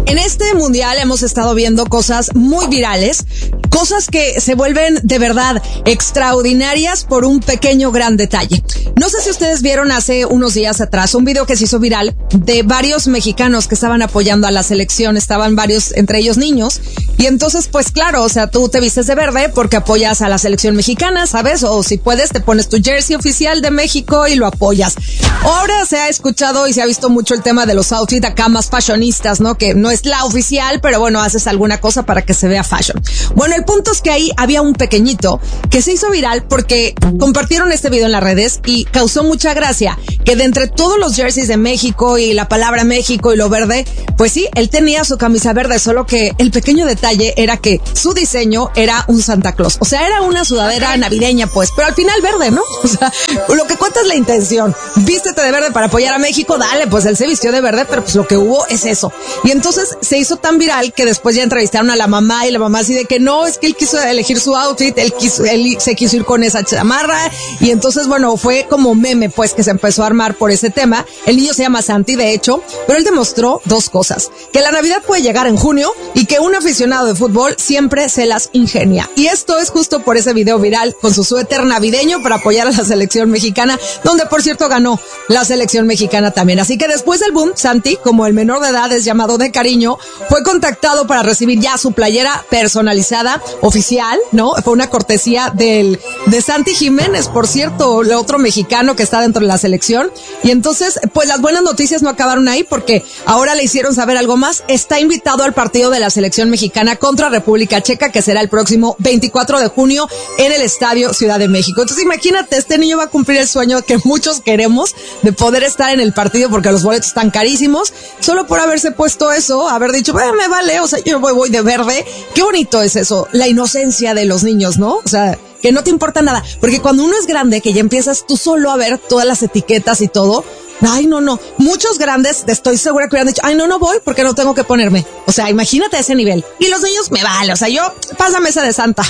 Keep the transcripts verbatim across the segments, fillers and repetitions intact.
En este mundial hemos estado viendo cosas muy virales, cosas que se vuelven de verdad extraordinarias por un pequeño gran detalle. No sé si ustedes vieron hace unos días atrás un video que se hizo viral de varios mexicanos que estaban apoyando a la selección, estaban varios, entre ellos niños, y entonces pues claro, o sea, tú te vistes de verde porque apoyas a la selección mexicana, ¿sabes? O si puedes te pones tu jersey oficial de México y lo apoyas. Ahora se ha escuchado y se ha visto mucho el tema de los outfits acá más fashionistas, ¿no? Que no es la oficial, pero bueno, haces alguna cosa para que se vea fashion. Bueno, el punto es que ahí había un pequeñito que se hizo viral porque compartieron este video en las redes y causó mucha gracia que de entre todos los jerseys de México y la palabra México y lo verde, pues sí, él tenía su camisa verde, solo que el pequeño detalle era que su diseño era un Santa Claus. O sea, era una sudadera navideña, pues, pero al final verde, ¿no? O sea, lo que cuenta es la intención. Vístete de verde para apoyar a México, dale, pues él se vistió de verde, pero pues lo que hubo es eso. Y entonces se hizo tan viral que después ya entrevistaron a la mamá y la mamá así de que no, es que él quiso elegir su outfit, él quiso, él se quiso ir con esa chamarra y entonces bueno, fue como meme pues que se empezó a armar por ese tema. El niño se llama Santi de hecho, pero él demostró dos cosas, que la Navidad puede llegar en junio y que un aficionado de fútbol siempre se las ingenia. Y esto es justo por ese video viral con su suéter navideño para apoyar a la selección mexicana, donde por cierto ganó la selección mexicana también. Así que después del boom, Santi, como el menor de edad es llamado de cariño, fue contactado para recibir ya su playera personalizada, oficial, ¿no? Fue una cortesía del, de Santi Jiménez, por cierto, el otro mexicano que está dentro de la selección. Y entonces, pues las buenas noticias no acabaron ahí porque ahora le hicieron saber algo más. Está invitado al partido de la selección mexicana contra República Checa, que será el próximo veinticuatro de junio en el Estadio Ciudad de México. Entonces imagínate, este niño va a cumplir el sueño que muchos queremos de poder estar en el partido porque los boletos están carísimos, solo por haberse puesto eso, haber dicho, eh, me vale, o sea, yo voy, voy de verde. Qué bonito es eso, la inocencia de los niños, ¿no? O sea, que no te importa nada, porque cuando uno es grande, que ya empiezas tú solo a ver todas las etiquetas y todo, ay, no, no. Muchos grandes, estoy segura que hubieran dicho, ay, no, no voy porque no tengo que ponerme. O sea, imagínate ese nivel. Y los niños me vale, o sea, yo, pásame esa de Santa.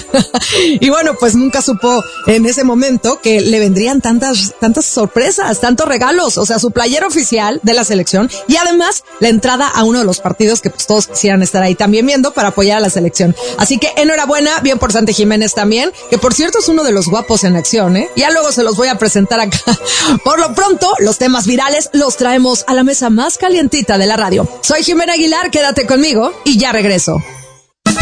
Y bueno, pues nunca supo en ese momento que le vendrían tantas, tantas sorpresas, tantos regalos. O sea, su playera oficial de la selección y además la entrada a uno de los partidos que pues todos quisieran estar ahí también viendo para apoyar a la selección. Así que enhorabuena, bien por Santi Jiménez también, que por cierto es uno de los guapos en acción, ¿eh? Ya luego se los voy a presentar acá. Por lo pronto, los temas virales los traemos a la mesa más calientita de la radio. Soy Jimena Aguilar, quédate conmigo y ya regreso.